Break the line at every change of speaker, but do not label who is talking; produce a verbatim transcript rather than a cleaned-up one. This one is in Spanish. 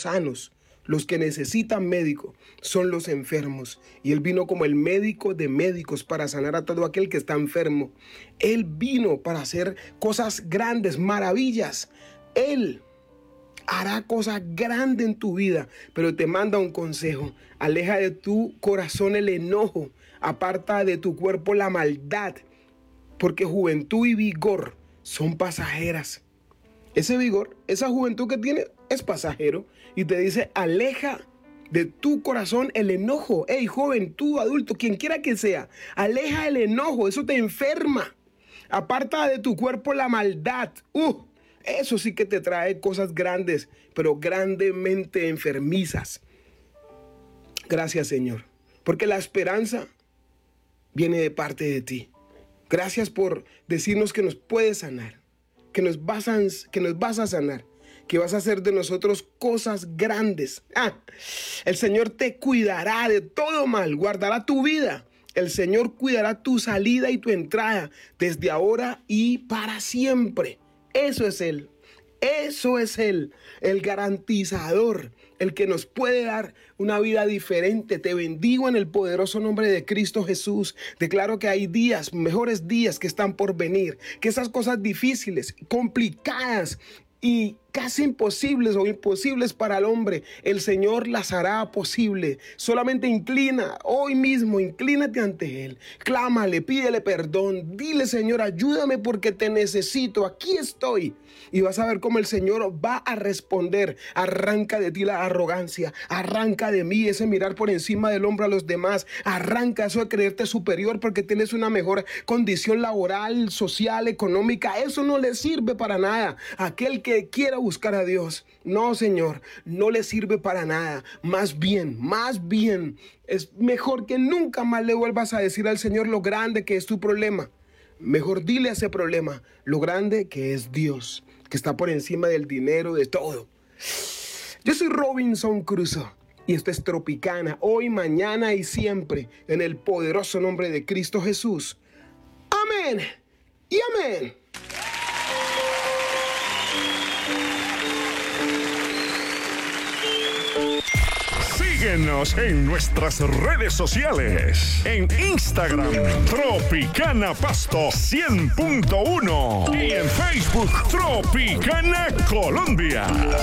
sanos. Los que necesitan médico son los enfermos. Y Él vino como el médico de médicos para sanar a todo aquel que está enfermo. Él vino para hacer cosas grandes, maravillas. Él hará cosas grandes en tu vida, pero te manda un consejo. Aleja de tu corazón el enojo, aparta de tu cuerpo la maldad, porque juventud y vigor son pasajeras. Ese vigor, esa juventud que tienes es pasajero, y te dice, aleja de tu corazón el enojo. Hey, joven, tú, adulto, quien quiera que sea, aleja el enojo, eso te enferma. Aparta de tu cuerpo la maldad. Uh, eso sí que te trae cosas grandes, pero grandemente enfermizas. Gracias, Señor, porque la esperanza viene de parte de ti. Gracias por decirnos que nos puedes sanar, que nos vas a, que nos vas a sanar, que vas a hacer de nosotros cosas grandes. Ah, el Señor te cuidará de todo mal, guardará tu vida. El Señor cuidará tu salida y tu entrada desde ahora y para siempre. Eso es Él. Eso es Él, el garantizador, el que nos puede dar una vida diferente. Te bendigo en el poderoso nombre de Cristo Jesús. Declaro que hay días, mejores días que están por venir, que esas cosas difíciles, complicadas y casi imposibles o imposibles para el hombre, el Señor las hará posible. Solamente inclina, hoy mismo, inclínate ante Él. Clámale, pídele perdón. Dile, Señor, ayúdame porque te necesito. Aquí estoy. Y vas a ver cómo el Señor va a responder. Arranca de ti la arrogancia. Arranca de mí ese mirar por encima del hombro a los demás. Arranca eso de creerte superior porque tienes una mejor condición laboral, social, económica. Eso no le sirve para nada. Aquel que quiera buscar a Dios, no, Señor, no le sirve para nada. Más bien, más bien, es mejor que nunca más le vuelvas a decir al Señor lo grande que es tu problema. Mejor dile a ese problema lo grande que es Dios, que está por encima del dinero, de todo. Yo soy Robinson Crusoe y esto es Tropicana, hoy, mañana y siempre, en el poderoso nombre de Cristo Jesús. Amén y amén.
Síguenos en nuestras redes sociales. En Instagram, Tropicana Pasto cien punto uno. Y en Facebook, Tropicana Colombia.